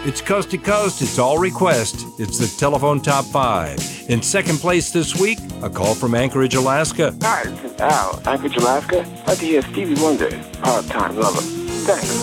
It's coast to coast. It's all request. It's the telephone top 5. In second place this week, a call from Anchorage, Alaska. Hi, this is Al, Anchorage, Alaska. I'd like to hear Stevie Wonder, Part-Time Lover. Thanks.